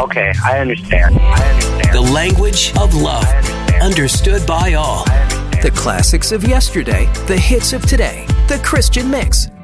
Okay, I understand. The language of love, understood by all. The classics of yesterday, the hits of today. The Christian Mix